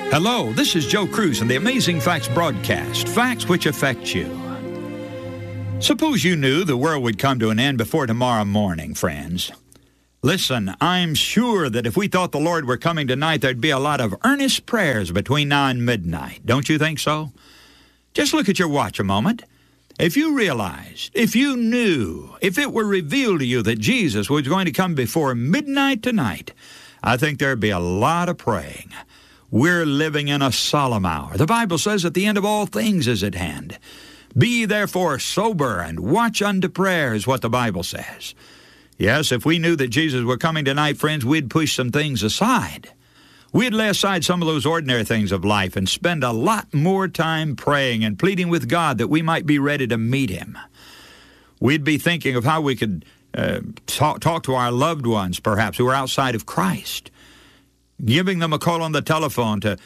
Hello, this is Joe Cruz and the Amazing Facts broadcast, facts which affect you. Suppose you knew the world would come to an end before tomorrow morning, friends. Listen, I'm sure that if we thought the Lord were coming tonight, there'd be a lot of earnest prayers between now and midnight. Don't you think so? Just look at your watch a moment. If you realized, if you knew, if it were revealed to you that Jesus was going to come before midnight tonight, I think there'd be a lot of praying. We're living in a solemn hour. The Bible says that the end of all things is at hand. Be ye therefore sober and watch unto prayer is what the Bible says. Yes, if we knew that Jesus were coming tonight, friends, we'd push some things aside. We'd lay aside some of those ordinary things of life and spend a lot more time praying and pleading with God that we might be ready to meet Him. We'd be thinking of how we could talk to our loved ones, perhaps, who are outside of Christ. Giving them a call on the telephone to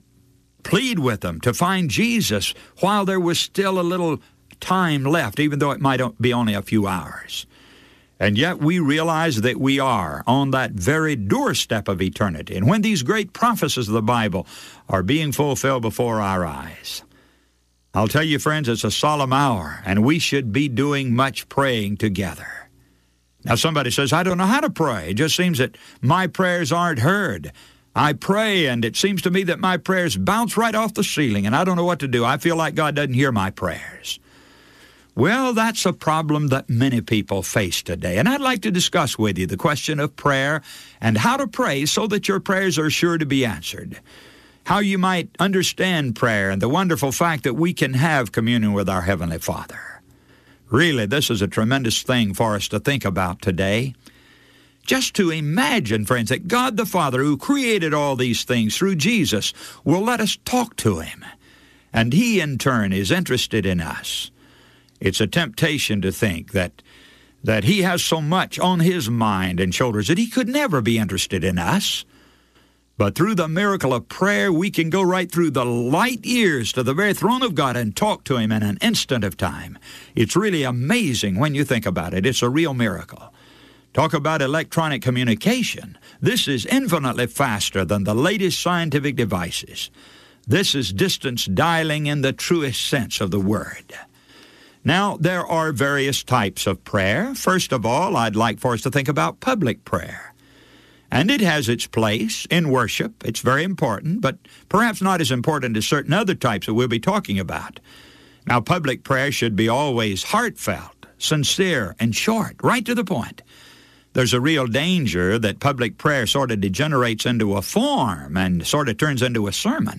plead with them, to find Jesus while there was still a little time left, even though it might be only a few hours. And yet we realize that we are on that very doorstep of eternity, and when these great prophecies of the Bible are being fulfilled before our eyes. I'll tell you, friends, it's a solemn hour, and we should be doing much praying together. Now, somebody says, I don't know how to pray. It just seems that my prayers aren't heard. I pray, and it seems to me that my prayers bounce right off the ceiling, and I don't know what to do. I feel like God doesn't hear my prayers. Well, that's a problem that many people face today, and I'd like to discuss with you the question of prayer and how to pray so that your prayers are sure to be answered. How you might understand prayer and the wonderful fact that we can have communion with our Heavenly Father. Really, this is a tremendous thing for us to think about today. Just to imagine, friends, that God the Father, who created all these things through Jesus, will let us talk to Him. And He, in turn, is interested in us. It's a temptation to think that He has so much on His mind and shoulders that He could never be interested in us. But through the miracle of prayer, we can go right through the light years to the very throne of God and talk to Him in an instant of time. It's really amazing when you think about it. It's a real miracle. Talk about electronic communication. This is infinitely faster than the latest scientific devices. This is distance dialing in the truest sense of the word. Now, there are various types of prayer. First of all, I'd like for us to think about public prayer. And it has its place in worship. It's very important, but perhaps not as important as certain other types that we'll be talking about. Now, public prayer should be always heartfelt, sincere, and short, right to the point. There's a real danger that public prayer sort of degenerates into a form and sort of turns into a sermon.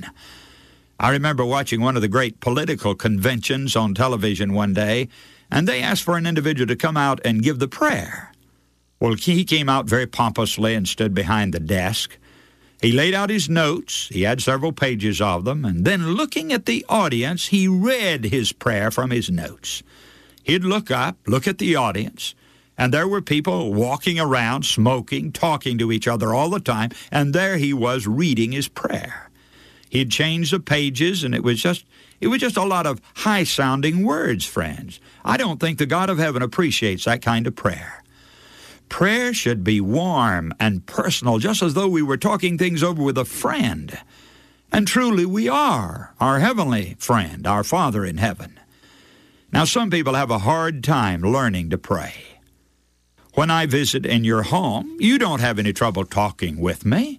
I remember watching one of the great political conventions on television one day, and they asked for an individual to come out and give the prayer. Well, he came out very pompously and stood behind the desk. He laid out his notes. He had several pages of them. And then looking at the audience, he read his prayer from his notes. He'd look up, look at the audience, and there were people walking around, smoking, talking to each other all the time, and there he was reading his prayer. He'd changed the pages, and it was just a lot of high-sounding words, friends. I don't think the God of heaven appreciates that kind of prayer. Prayer should be warm and personal, just as though we were talking things over with a friend. And truly we are, our heavenly friend, our Father in heaven. Now, some people have a hard time learning to pray. When I visit in your home, you don't have any trouble talking with me.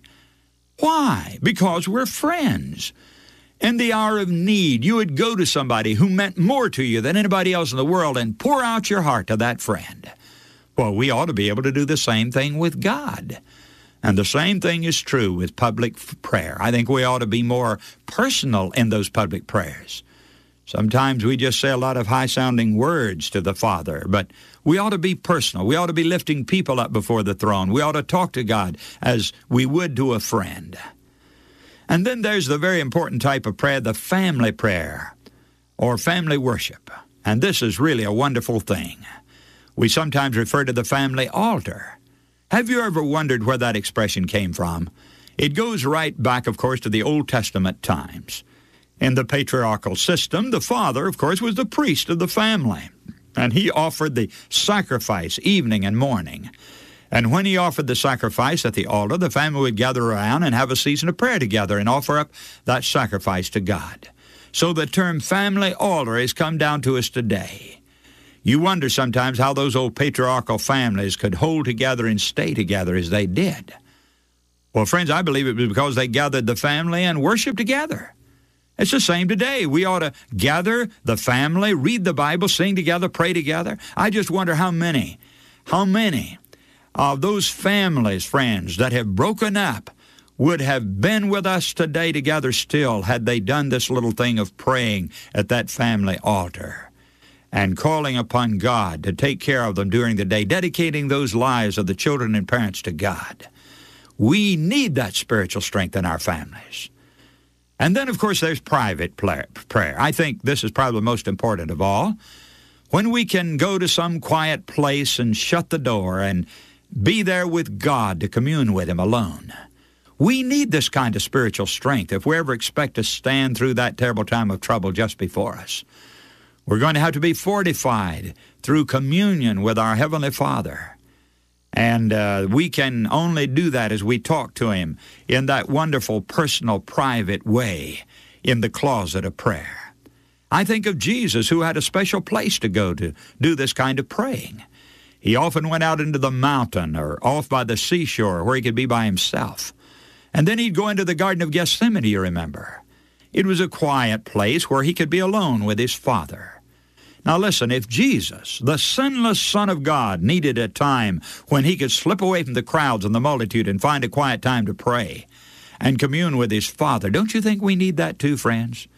Why? Because we're friends. In the hour of need, you would go to somebody who meant more to you than anybody else in the world and pour out your heart to that friend. Well, we ought to be able to do the same thing with God. And the same thing is true with public prayer. I think we ought to be more personal in those public prayers. Sometimes we just say a lot of high-sounding words to the Father, but we ought to be personal. We ought to be lifting people up before the throne. We ought to talk to God as we would to a friend. And then there's the very important type of prayer, the family prayer, or family worship. And this is really a wonderful thing. We sometimes refer to the family altar. Have you ever wondered where that expression came from? It goes right back, of course, to the Old Testament times. In the patriarchal system, the father, of course, was the priest of the family, and he offered the sacrifice evening and morning. And when he offered the sacrifice at the altar, the family would gather around and have a season of prayer together and offer up that sacrifice to God. So the term family altar has come down to us today. You wonder sometimes how those old patriarchal families could hold together and stay together as they did. Well, friends, I believe it was because they gathered the family and worshiped together. It's the same today. We ought to gather the family, read the Bible, sing together, pray together. I just wonder how many of those families, friends, that have broken up would have been with us today together still had they done this little thing of praying at that family altar and calling upon God to take care of them during the day, dedicating those lives of the children and parents to God. We need that spiritual strength in our families. And then, of course, there's private prayer. I think this is probably the most important of all. When we can go to some quiet place and shut the door and be there with God to commune with Him alone. We need this kind of spiritual strength if we ever expect to stand through that terrible time of trouble just before us. We're going to have to be fortified through communion with our Heavenly Father. And we can only do that as we talk to Him in that wonderful, personal, private way in the closet of prayer. I think of Jesus, who had a special place to go to do this kind of praying. He often went out into the mountain or off by the seashore where he could be by himself. And then he'd go into the Garden of Gethsemane, you remember. It was a quiet place where he could be alone with his Father. Now listen, if Jesus, the sinless Son of God, needed a time when he could slip away from the crowds and the multitude and find a quiet time to pray and commune with his Father, don't you think we need that too, friends?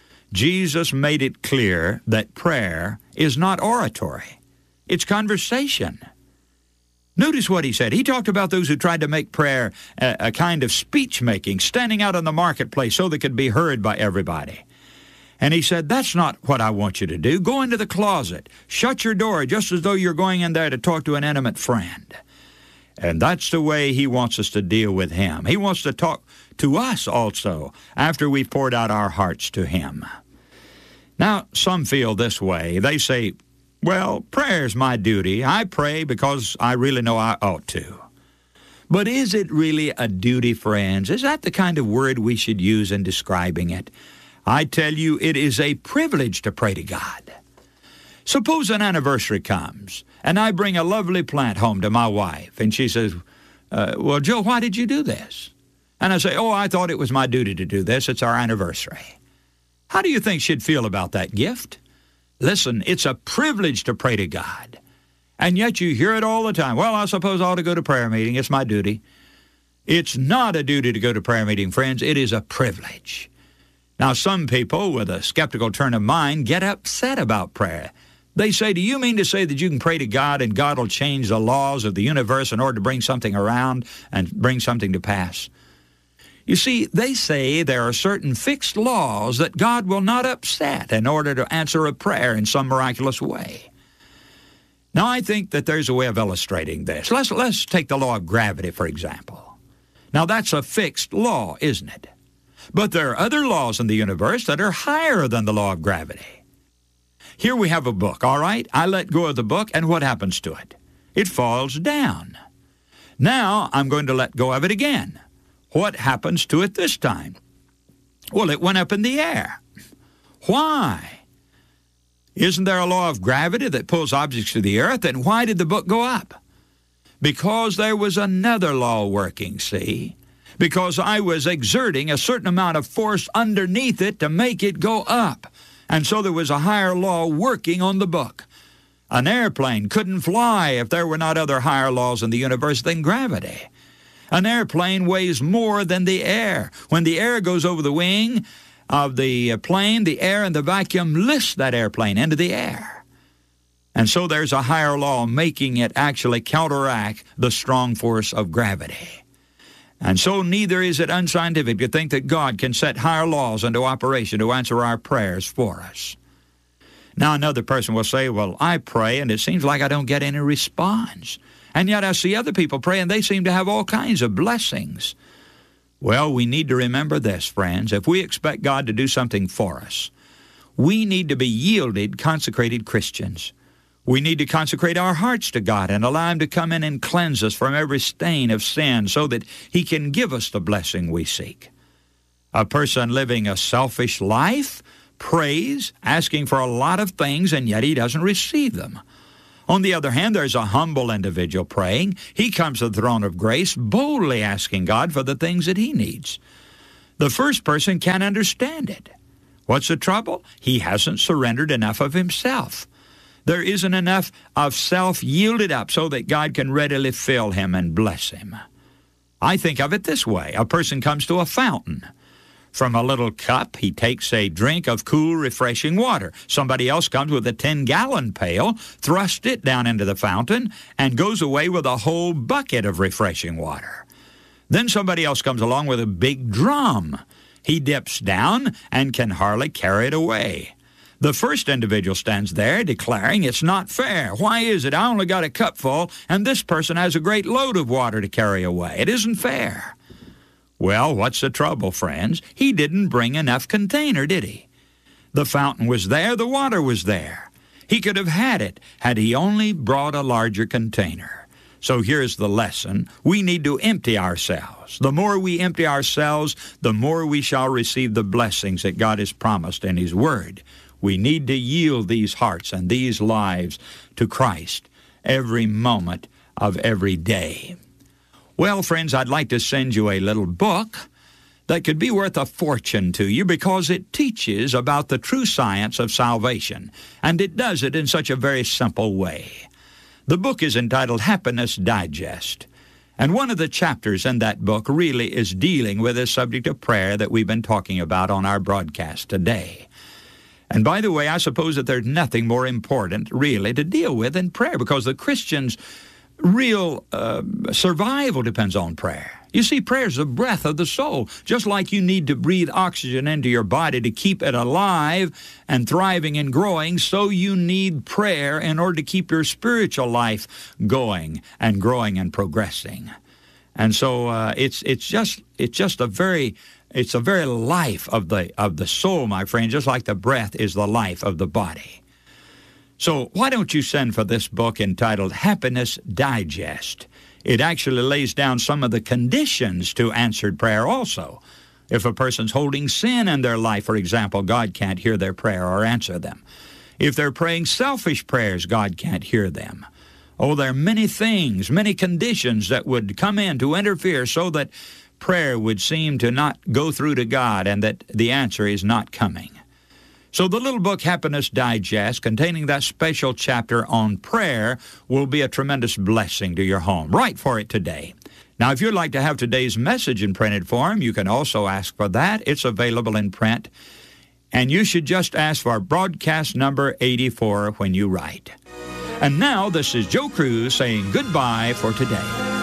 Jesus made it clear that prayer is not oratory. It's conversation. Notice what he said. He talked about those who tried to make prayer a kind of speech-making, standing out in the marketplace so they could be heard by everybody. And he said, that's not what I want you to do. Go into the closet. Shut your door just as though you're going in there to talk to an intimate friend. And that's the way he wants us to deal with him. He wants to talk to us also after we've poured out our hearts to him. Now, some feel this way. They say, well, prayer's my duty. I pray because I really know I ought to. But is it really a duty, friends? Is that the kind of word we should use in describing it? I tell you, it is a privilege to pray to God. Suppose an anniversary comes, and I bring a lovely plant home to my wife, and she says, well, Joe, why did you do this? And I say, oh, I thought it was my duty to do this. It's our anniversary. How do you think she'd feel about that gift? Listen, it's a privilege to pray to God. And yet you hear it all the time. Well, I suppose I ought to go to prayer meeting. It's my duty. It's not a duty to go to prayer meeting, friends. It is a privilege. Now, some people with a skeptical turn of mind get upset about prayer. They say, do you mean to say that you can pray to God and God will change the laws of the universe in order to bring something around and bring something to pass? You see, they say there are certain fixed laws that God will not upset in order to answer a prayer in some miraculous way. Now, I think that there's a way of illustrating this. Let's take the law of gravity, for example. Now, that's a fixed law, isn't it? But there are other laws in the universe that are higher than the law of gravity. Here we have a book, all right? I let go of the book, and what happens to it? It falls down. Now, I'm going to let go of it again. What happens to it this time? Well, it went up in the air. Why? Isn't there a law of gravity that pulls objects to the earth? And why did the book go up? Because there was another law working, see? Because I was exerting a certain amount of force underneath it to make it go up. And so there was a higher law working on the book. An airplane couldn't fly if there were not other higher laws in the universe than gravity. An airplane weighs more than the air. When the air goes over the wing of the plane, the air and the vacuum lifts that airplane into the air. And so there's a higher law making it actually counteract the strong force of gravity. And so neither is it unscientific to think that God can set higher laws into operation to answer our prayers for us. Now another person will say, well, I pray and it seems like I don't get any response. And yet I see other people pray and they seem to have all kinds of blessings. Well, we need to remember this, friends. If we expect God to do something for us, we need to be yielded, consecrated Christians. We need to consecrate our hearts to God and allow Him to come in and cleanse us from every stain of sin so that He can give us the blessing we seek. A person living a selfish life prays, asking for a lot of things, and yet he doesn't receive them. On the other hand, there's a humble individual praying. He comes to the throne of grace boldly asking God for the things that he needs. The first person can't understand it. What's the trouble? He hasn't surrendered enough of himself. There isn't enough of self yielded up so that God can readily fill him and bless him. I think of it this way. A person comes to a fountain. From a little cup, he takes a drink of cool, refreshing water. Somebody else comes with a 10-gallon pail, thrusts it down into the fountain, and goes away with a whole bucket of refreshing water. Then somebody else comes along with a big drum. He dips down and can hardly carry it away. The first individual stands there declaring it's not fair. Why is it I only got a cup full and this person has a great load of water to carry away? It isn't fair. Well, what's the trouble, friends? He didn't bring enough container, did he? The fountain was there, the water was there. He could have had it had he only brought a larger container. So here's the lesson. We need to empty ourselves. The more we empty ourselves, the more we shall receive the blessings that God has promised in His Word. We need to yield these hearts and these lives to Christ every moment of every day. Well, friends, I'd like to send you a little book that could be worth a fortune to you because it teaches about the true science of salvation, and it does it in such a very simple way. The book is entitled Happiness Digest, and one of the chapters in that book really is dealing with the subject of prayer that we've been talking about on our broadcast today. And by the way, I suppose that there's nothing more important really to deal with than prayer because the Christian's real survival depends on prayer. You see, prayer is the breath of the soul. Just like you need to breathe oxygen into your body to keep it alive and thriving and growing, so you need prayer in order to keep your spiritual life going and growing and progressing. And so it's a very life of the soul, my friend, just like the breath is the life of the body. So why don't you send for this book entitled Happiness Digest? It actually lays down some of the conditions to answered prayer also. If a person's holding sin in their life, for example, God can't hear their prayer or answer them. If they're praying selfish prayers, God can't hear them. Oh, there are many things, many conditions that would come in to interfere so that prayer would seem to not go through to God and that the answer is not coming. So the little book, Happiness Digest, containing that special chapter on prayer, will be a tremendous blessing to your home. Write for it today. Now, if you'd like to have today's message in printed form, you can also ask for that. It's available in print. And you should just ask for broadcast number 84 when you write. And now, this is Joe Cruz saying goodbye for today.